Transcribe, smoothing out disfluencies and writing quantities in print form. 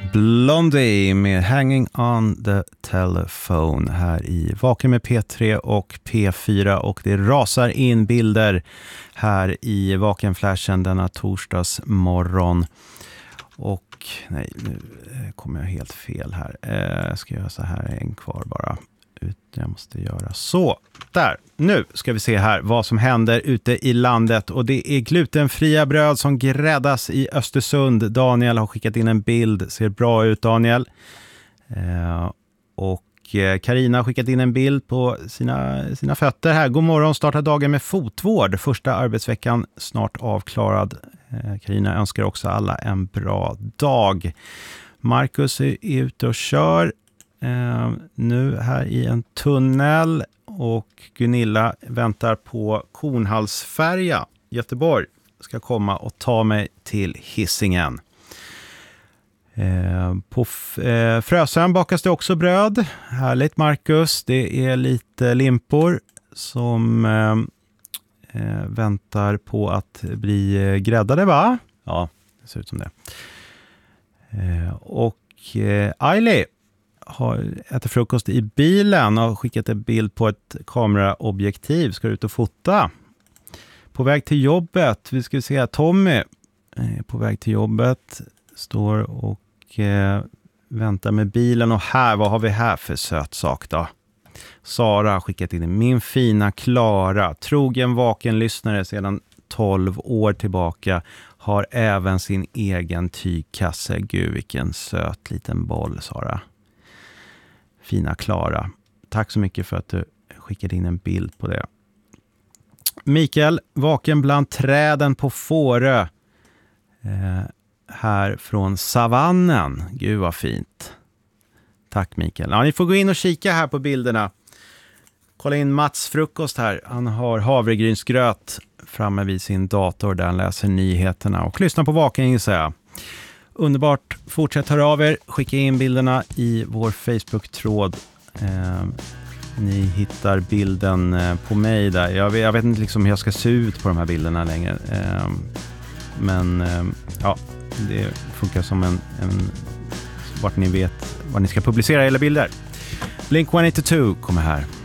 Blondie med Hanging on the Telephone här i Vaken med P3 och P4, och det rasar in bilder här i Vakenflashen denna torsdagsmorgon. Och nej, nu kommer jag helt fel här. Jag ska göra så här, en kvar bara. Jag måste göra så. Där, nu ska vi se här vad som händer ute i landet, och det är glutenfria bröd som gräddas i Östersund. Daniel har skickat in en bild, ser bra ut Daniel. Och Carina har skickat in en bild på sina fötter här. God morgon, startar dagen med fotvård. Första arbetsveckan snart avklarad. Carina önskar också alla en bra dag. Marcus är ute och kör. Nu här i en tunnel, och Gunilla väntar på Kornhalsfärja. Göteborg ska komma och ta mig till Hisingen. På Frösön bakas det också bröd. Härligt Marcus, det är lite limpor som väntar på att bli gräddade, va? Ja, det ser ut som det. Och Ailey äter frukost i bilen och har skickat en bild på ett kameraobjektiv. Ska ut och fota. På väg till jobbet. Vi ska se här. Tommy är på väg till jobbet. Står och väntar med bilen. Och här, vad har vi här för söt sak då? Sara har skickat in min fina Klara. Trogen vaken lyssnare sedan 12 år tillbaka. Har även sin egen tygkasse. Gud, vilken söt liten boll, Sara. Fina Klara. Tack så mycket för att du skickade in en bild på det. Mikael, vaken bland träden på Fårö. Här från savannen. Gud vad fint. Tack Mikael. Ja, ni får gå in och kika här på bilderna. Kolla in Mats frukost här. Han har havregrynsgröt framme vid sin dator där han läser nyheterna. Och lyssna på Vaken, gissar jag. Underbart. Fortsätt höra av er. Skicka in bilderna i vår Facebook-tråd. Ni hittar bilden på mig där. Jag vet inte liksom hur jag ska se ut på de här bilderna längre. Men ja, det funkar som en vart ni vet vad ni ska publicera eller bilder. Blink-182 kommer här.